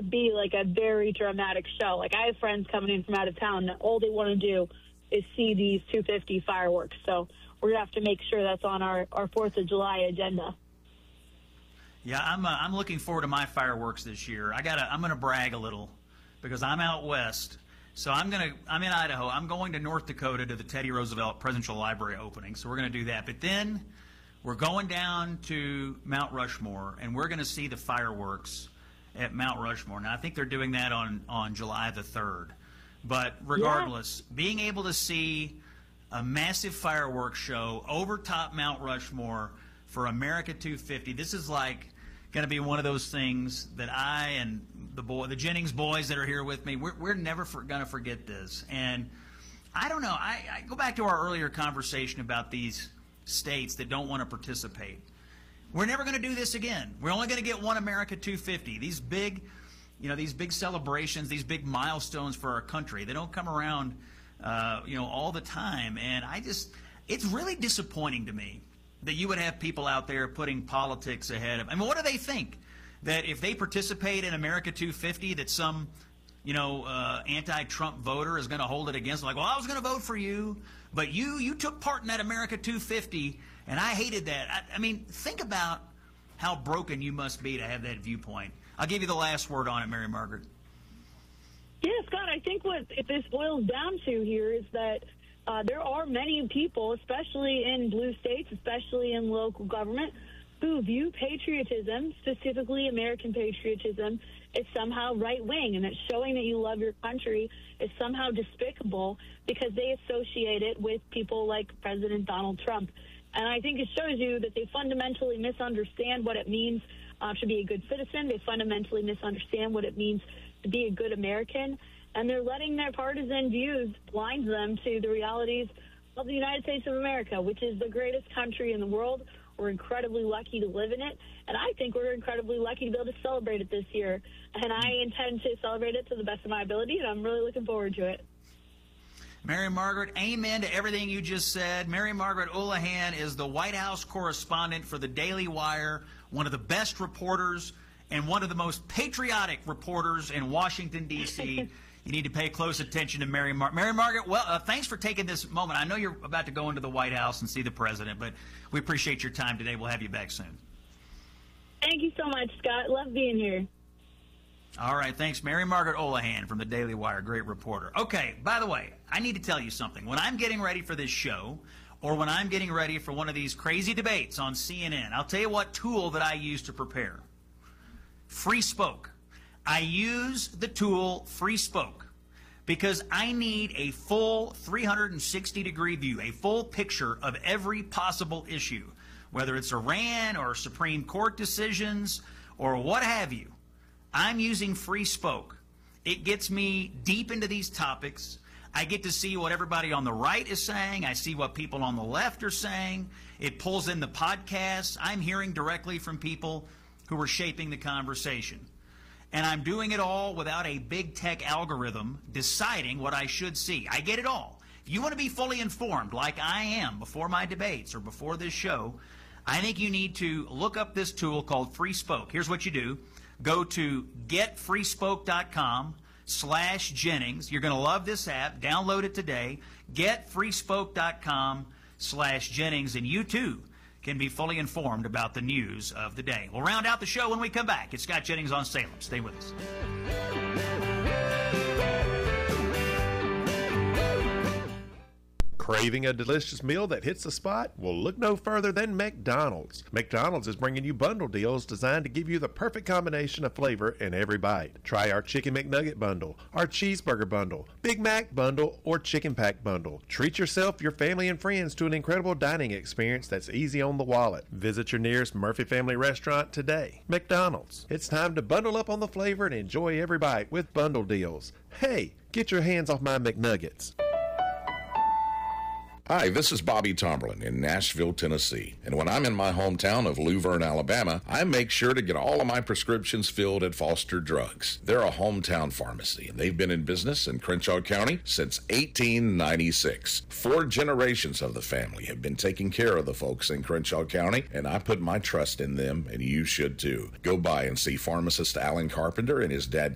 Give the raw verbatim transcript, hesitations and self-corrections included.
be like a very dramatic show. Like, I have friends coming in from out of town that all they want to do is see these two fifty fireworks. So we're going to have to make sure that's on our, our fourth of July agenda. Yeah, I'm uh, I'm looking forward to my fireworks this year. I gotta I'm gonna brag a little because I'm out west. So I'm gonna I'm in Idaho. I'm going to North Dakota to the Teddy Roosevelt Presidential Library opening. So we're gonna do that. But then we're going down to Mount Rushmore and we're gonna see the fireworks at Mount Rushmore. Now I think they're doing that on on July the third. But regardless, yeah. being able to see a massive fireworks show over top Mount Rushmore for America two fifty, this is like going to be one of those things that I and the boy, the Jennings boys that are here with me, we're, we're never going to forget this. And I don't know, I, I go back to our earlier conversation about these states that don't want to participate. We're never going to do this again. We're only going to get one America two fifty. These big, you know, these big celebrations, these big milestones for our country, they don't come around, uh, you know, all the time. And I just, it's really disappointing to me that you would have people out there putting politics ahead of, I mean, what do they think? That if they participate in America two fifty, that some, you know, uh, anti-Trump voter is going to hold it against them? Like, well, I was going to vote for you, but you, you took part in that America two fifty, and I hated that. I, I mean, think about how broken you must be to have that viewpoint. I'll give you the last word on it, Mary Margaret. Yeah, Scott, I think what if this boils down to here is that Uh, there are many people, especially in blue states, especially in local government, who view patriotism, specifically American patriotism, as somehow right-wing, and that showing that you love your country is somehow despicable because they associate it with people like President Donald Trump. And I think it shows you that they fundamentally misunderstand what it means uh, to be a good citizen. They fundamentally misunderstand what it means to be a good American. And they're letting their partisan views blind them to the realities of the United States of America, which is the greatest country in the world. We're incredibly lucky to live in it. And I think we're incredibly lucky to be able to celebrate it this year. And I intend to celebrate it to the best of my ability, and I'm really looking forward to it. Mary Margaret, amen to everything you just said. Mary Margaret Olohan is the White House correspondent for the Daily Wire, one of the best reporters and one of the most patriotic reporters in Washington, D C You need to pay close attention to Mary Mar Mary Margaret, well, uh, thanks for taking this moment. I know you're about to go into the White House and see the president, but we appreciate your time today. We'll have you back soon. Thank you so much, Scott. Love being here. All right, thanks. Mary Margaret Olohan from the Daily Wire, great reporter. Okay, by the way, I need to tell you something. When I'm getting ready for this show, or when I'm getting ready for one of these crazy debates on C N N, I'll tell you what tool that I use to prepare. Free Spoke. I use the tool Free Spoke because I need a full three hundred sixty degree view, a full picture of every possible issue, whether it's Iran or Supreme Court decisions or what have you. I'm using Free Spoke. It gets me deep into these topics. I get to see what everybody on the right is saying. I see what people on the left are saying. It pulls in the podcasts. I'm hearing directly from people who are shaping the conversation. And I'm doing it all without a big tech algorithm deciding what I should see. I get it all. If you want to be fully informed, like I am before my debates or before this show, I think you need to look up this tool called Free Spoke. Here's what you do. Go to getfreespoke.com slash Jennings. You're going to love this app. Download it today. Getfreespoke.com slash Jennings. And you, too, can be fully informed about the news of the day. We'll round out the show when we come back. It's Scott Jennings on Salem. Stay with us. Craving a delicious meal that hits the spot? Well, look no further than McDonald's. McDonald's is bringing you bundle deals designed to give you the perfect combination of flavor in every bite. Try our Chicken McNugget bundle, our Cheeseburger bundle, Big Mac bundle, or Chicken Pack bundle. Treat yourself, your family, and friends to an incredible dining experience that's easy on the wallet. Visit your nearest Murphy Family restaurant today. McDonald's. It's time to bundle up on the flavor and enjoy every bite with bundle deals. Hey, get your hands off my McNuggets. Hi, this is Bobby Tomberlin in Nashville, Tennessee. And when I'm in my hometown of Luverne, Alabama, I make sure to get all of my prescriptions filled at Foster Drugs. They're a hometown pharmacy, and they've been in business in Crenshaw County since eighteen ninety-six. Four generations of the family have been taking care of the folks in Crenshaw County, and I put my trust in them, and you should too. Go by and see pharmacist Alan Carpenter and his dad